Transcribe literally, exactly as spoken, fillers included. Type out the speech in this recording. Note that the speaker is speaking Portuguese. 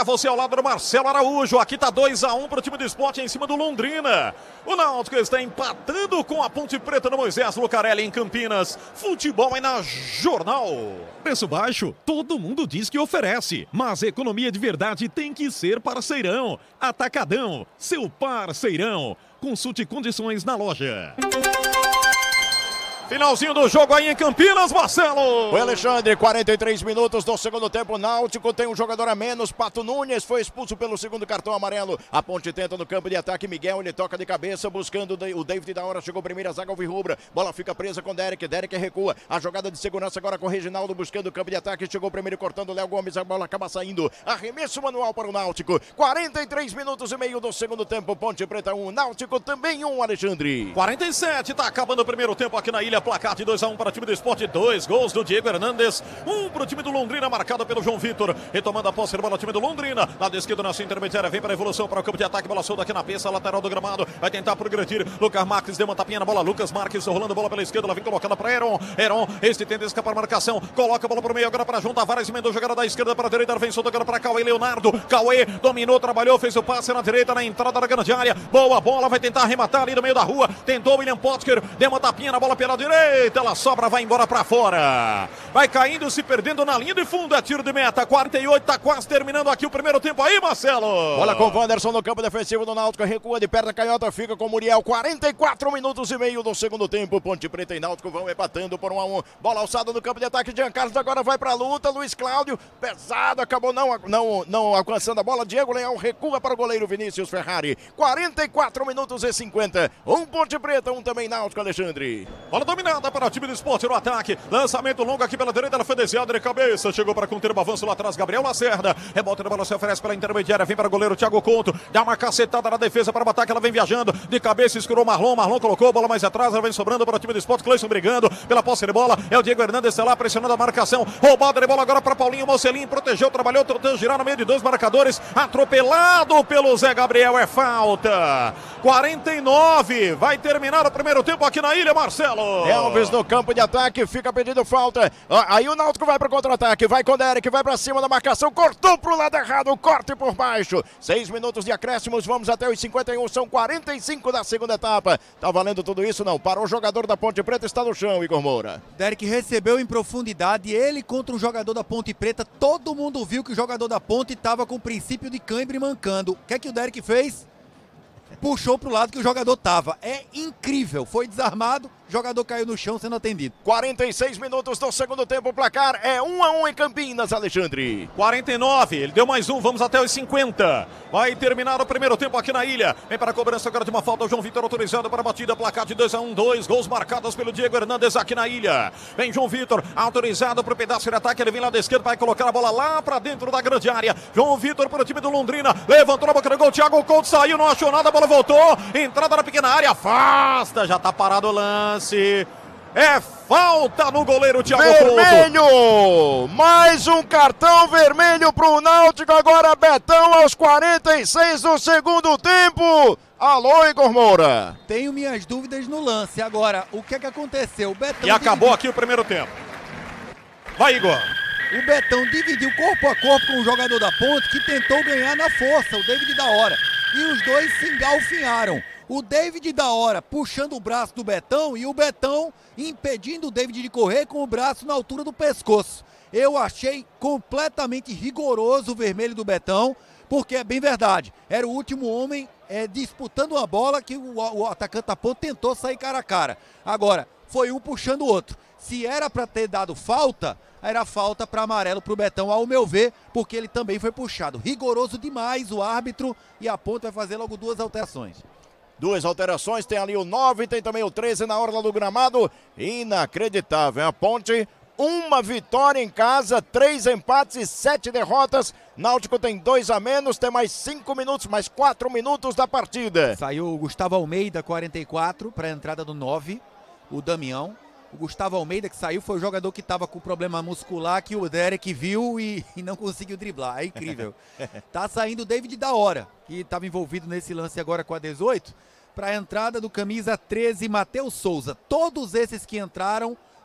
você ao lado do Marcelo Araújo. Aqui tá dois a um para o time do Sport em cima do Londrina. O Náutico está empatando com a Ponte Preta no Moisés Lucarelli em Campinas. Futebol é na Jornal. Preço baixo, todo mundo diz que oferece, mas economia de verdade tem que ser parceirão. Atacadão, seu parceirão. Consulte condições na loja. Finalzinho do jogo aí em Campinas, Marcelo. O Alexandre, quarenta e três minutos do segundo tempo. Náutico tem um jogador a menos. Pato Nunes foi expulso pelo segundo cartão amarelo. A Ponte tenta no campo de ataque. Miguel, ele toca de cabeça, buscando o David da hora. Chegou primeiro a zaga alvirrubra. Bola fica presa com Derek. Derek recua. A jogada de segurança agora com o Reginaldo buscando o campo de ataque. Chegou primeiro cortando o Léo Gomes. A bola acaba saindo. Arremesso manual para o Náutico. quarenta e três minutos e meio do segundo tempo. Ponte Preta um, Náutico também um, Alexandre. quarenta e sete, tá acabando o primeiro tempo aqui na ilha. Placar de dois a um para o time do Sport, dois gols do Diego Hernandes, um para o time do Londrina, marcado pelo João Vitor, retomando a posse de bola o time do Londrina, lado esquerdo na sua intermediária, vem para a evolução para o campo de ataque, bola solta aqui na peça, lateral do gramado, vai tentar progredir, Lucas Marques deu uma tapinha na bola, Lucas Marques rolando a bola pela esquerda, ela vem colocando para Heron, Heron, este tenta escapar a marcação, coloca a bola para o meio, agora para João Tavares, emendou jogada da esquerda para a direita, vem solta agora para Cauê Leonardo, Cauê dominou, trabalhou, fez o passe na direita, na entrada da grande área, boa bola, vai tentar arrematar ali no meio da rua, tentou William Potker, deu uma tapinha na bola pela direita, ela sobra, vai embora pra fora, vai caindo, se perdendo na linha de fundo, é tiro de meta, quarenta e oito, tá quase terminando aqui o primeiro tempo aí, Marcelo. Bola com o Wanderson no campo defensivo do Náutico, recua de perna canhota, fica com o Muriel, quarenta e quatro minutos e meio do segundo tempo, Ponte Preta e Náutico vão empatando por um a um, bola alçada no campo de ataque, Jean Carlos agora vai pra luta, Luiz Cláudio, pesado, acabou não, não, não alcançando a bola, Diego Leão recua para o goleiro Vinícius Ferrari, quarenta e quatro minutos e cinquenta, um Ponte Preta, um também Náutico, Alexandre. Bola dominada para o time do Sport no ataque, lançamento longo aqui pela direita, ela foi desviada de cabeça, chegou para conter o avanço lá atrás, Gabriel Lacerda, rebota na bola, se oferece pela intermediária, vem para o goleiro Thiago Couto, dá uma cacetada na defesa para o ataque, ela vem viajando, de cabeça escurou Marlon, Marlon colocou a bola mais atrás, ela vem sobrando para o time do Sport, Cleison brigando pela posse de bola, é o Diego Hernandes, está lá pressionando a marcação, roubada de bola agora para Paulinho Mocelin, protegeu, trabalhou, tentou girar no meio de dois marcadores, atropelado pelo Zé Gabriel, é falta, quarenta e nove, vai terminar o primeiro tempo aqui na ilha, Marcelo. Elvis no campo de ataque, fica pedindo falta, aí o Náutico vai para o contra-ataque, vai com o Derek, vai para cima da marcação, cortou para o lado errado, corte por baixo, seis minutos de acréscimos, vamos até os cinquenta e um, são quarenta e cinco da segunda etapa, tá valendo tudo isso? Não, parou o jogador da Ponte Preta, está no chão, Igor Moura. Derek recebeu em profundidade, ele contra o jogador da Ponte Preta, todo mundo viu que o jogador da Ponte estava com o princípio de cãibra e mancando, o que é que o Derek fez? Puxou pro lado que o jogador tava. É incrível. Foi desarmado, o jogador caiu no chão sendo atendido. quarenta e seis minutos do segundo tempo, o placar é um a um em Campinas, Alexandre. quarenta e nove, ele deu mais um, vamos até os cinquenta. Vai terminar o primeiro tempo aqui na ilha. Vem para a cobrança agora de uma falta, o João Vitor autorizado para a batida, placar de dois a um, dois gols marcados pelo Diego Hernandes aqui na ilha. Vem João Vitor, autorizado para o pedaço de ataque, ele vem lá da esquerda, vai colocar a bola lá para dentro da grande área. João Vitor para o time do Londrina, levantou na boca do gol, Thiago Couto saiu, não achou nada, a bola voltou, entrada na pequena área, afasta, já tá parado o lance. É falta no goleiro Thiago Vermelho! Couto. Mais um cartão vermelho pro Náutico, agora Betão aos quarenta e seis do segundo tempo. Alô, Igor Moura. Tenho minhas dúvidas no lance. Agora, o que é que aconteceu? O Betão e acabou dividiu... aqui o primeiro tempo. Vai, Igor. O Betão dividiu corpo a corpo com o jogador da Ponte que tentou ganhar na força, o David da Hora. E os dois se engalfinharam. O David da Hora puxando o braço do Betão e o Betão impedindo o David de correr com o braço na altura do pescoço. Eu achei completamente rigoroso o vermelho do Betão, porque é bem verdade, era o último homem é, disputando uma bola que o, o atacante da Ponte tentou sair cara a cara. Agora, foi um puxando o outro. Se era para ter dado falta, era falta para amarelo para o Betão, ao meu ver, porque ele também foi puxado. Rigoroso demais o árbitro e a Ponte vai fazer logo duas alterações. Duas alterações, tem ali o nove, tem também o treze na orla do gramado. Inacreditável, a Ponte, uma vitória em casa, três empates e sete derrotas. Náutico tem dois a menos, tem mais cinco minutos, mais quatro minutos da partida. Saiu o Gustavo Almeida, quarenta e quatro, para a entrada do nove, o Damião. O Gustavo Almeida que saiu foi o jogador que estava com problema muscular que o Derek viu e, e não conseguiu driblar, é incrível. Tá saindo o David da Hora, que estava envolvido nesse lance agora com a dezoito, para a entrada do camisa treze, Matheus Souza. Todos esses que entraram